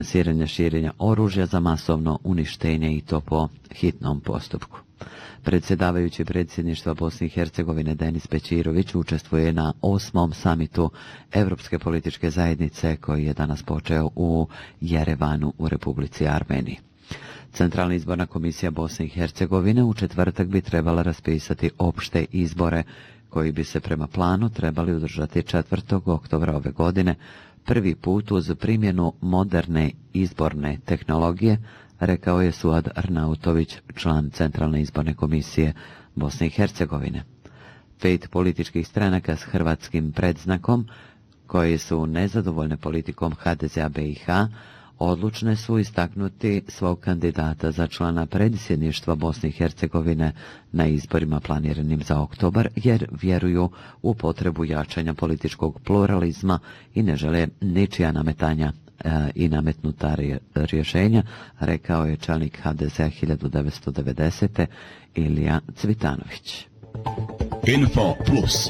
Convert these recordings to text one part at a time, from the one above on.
finansiranja širenja oružja za masovno uništenje i to po hitnom postupku. Predsjedavajući predsjedništva Bosne i Hercegovine Denis Bećirović učestvuje na 8. samitu Evropske političke zajednice koji je danas počeo u Jerevanu u Republici Armeniji. Centralna izborna komisija Bosne i Hercegovine u četvrtak bi trebala raspisati opšte izbore koji bi se prema planu trebali održati 4. oktobra ove godine, prvi put uz primjenu moderne izborne tehnologije, rekao je Suad Arnautović, član Centralne izborne komisije Bosne i Hercegovine. 5 političkih stranaka s hrvatskim predznakom, koje su nezadovoljne politikom HDZ-a BiH, odlučne su istaknuti svog kandidata za člana predsjedništva Bosne i Hercegovine na izborima planiranim za oktobar, jer vjeruju u potrebu jačanja političkog pluralizma i ne žele ničija nametanja i nametnuta rješenja, rekao je čelnik HDZ-a 1990. Ilija Cvitanović. Info Plus.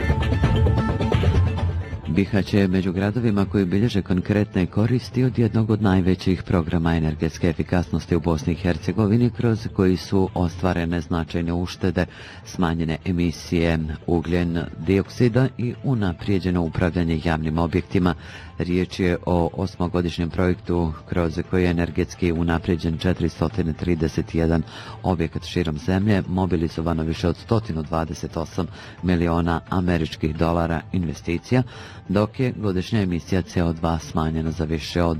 Bihać je među gradovima koji bilježe konkretne koristi od jednog od najvećih programa energetske efikasnosti u Bosni i Hercegovini, kroz koji su ostvarene značajne uštede, smanjene emisije ugljen dioksida i unaprijeđeno upravljanje javnim objektima. Riječ je o 8-godišnjem projektu kroz koji je energetski unaprijeđen 431 objekat širom zemlje, mobilizovano više od 128 miliona američkih dolara investicija, dok je godišnja emisija CO2 smanjena za više od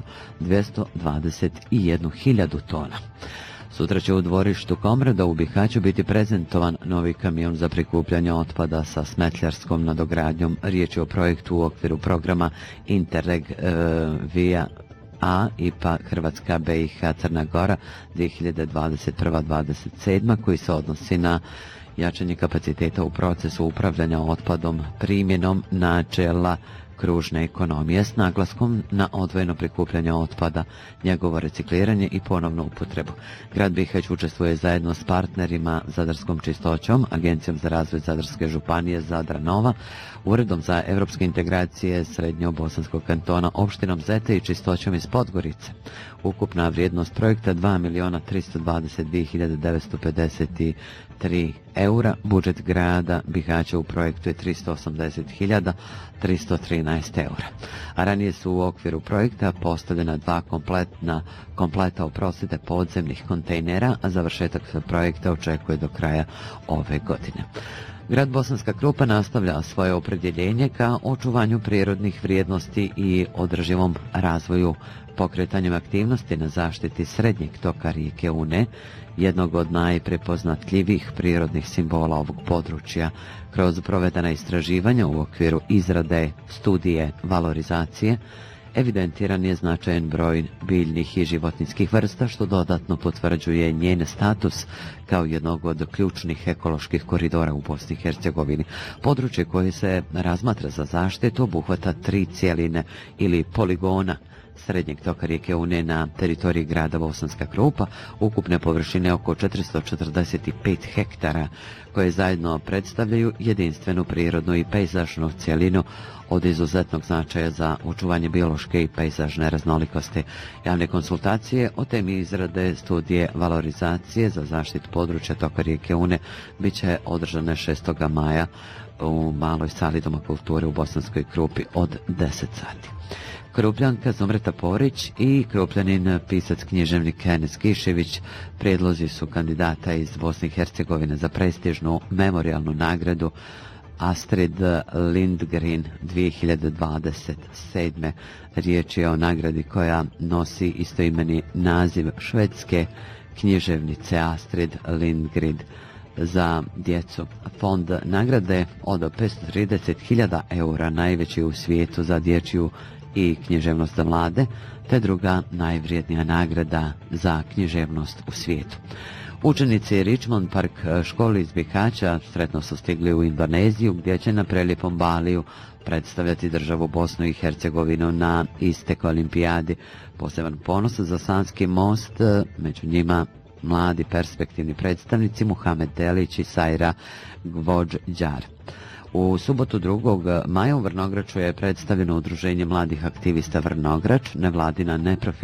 221.000 tona. Sutra će u dvorištu Komrada u Bihaću biti prezentovan novi kamion za prikupljanje otpada sa smetljarskom nadogradnjom. Riječ je o projektu u okviru programa Interreg Via A IPA Hrvatska BiH Crna Gora 2021-2027 koji se odnosi na jačanje kapaciteta u procesu upravljanja otpadom primjenom načela kružne ekonomije s naglaskom na odvojeno prikupljanje otpada, njegovo recikliranje i ponovnu upotrebu. Grad Bihać učestvuje zajedno s partnerima Zadarskom čistoćom, Agencijom za razvoj Zadarske županije Zadra Nova, Uredom za evropske integracije Srednjobosanskog kantona, opštinom Zete i Čistoćom iz Podgorice. Ukupna vrijednost projekta 2.322.953 eura. Budžet grada Bihaća u projektu je 380.313 eura. A ranije su u okviru projekta postavljena 2 kompleta podzemnih kontejnera, a završetak projekta očekuje do kraja ove godine. Grad Bosanska Krupa nastavlja svoje opredjeljenje ka očuvanju prirodnih vrijednosti i održivom razvoju pokretanjem aktivnosti na zaštiti srednjeg toka rijeke Une, jednog od najprepoznatljivijih prirodnih simbola ovog područja. Kroz provedena istraživanja u okviru izrade studije valorizacije, evidentiran je značajan broj biljnih i životinjskih vrsta, što dodatno potvrđuje njen status kao jednog od ključnih ekoloških koridora u Bosni i Hercegovini. Područje koje se razmatra za zaštitu obuhvata 3 cijeline ili poligona srednjeg toka rijeke Une na teritoriji grada Bosanska Krupa, ukupne površine oko 445 hektara, koje zajedno predstavljaju jedinstvenu prirodnu i pejzažnu cijelinu od izuzetnog značaja za očuvanje biološke i pejzažne raznolikosti. Javne konsultacije o temi izrade studije valorizacije za zaštitu područja toka rijeke Une bit će održane 6. maja u maloj sali Doma kulture u Bosanskoj Krupi od 10 sati. Krupljanka Zumreta Porić i Krupljanin pisac književnik Enes Kišević prijedlozi su kandidata iz Bosne i Hercegovine za prestižnu memorijalnu nagradu Astrid Lindgren 2027. Riječ je o nagradi koja nosi istoimeni naziv švedske književnice Astrid Lindgren za djecu. Fond nagrade od 530.000 eura, najveći u svijetu za dječju i književnost za mlade, te druga najvrijednija nagrada za književnost u svijetu. Učenici Richmond Park škole iz Bihaća sretno su stigli u Indoneziju, gdje će na prelijepom Baliju predstavljati državu Bosnu i Hercegovinu na isteku olimpijadi. Poseban ponos za Sanski most, među njima mladi perspektivni predstavnici Muhamed Delić i Sajra Gvođđar. U subotu 2. maja u Vrnograču je predstavljeno udruženje mladih aktivista Vrnograč, nevladina neprofitna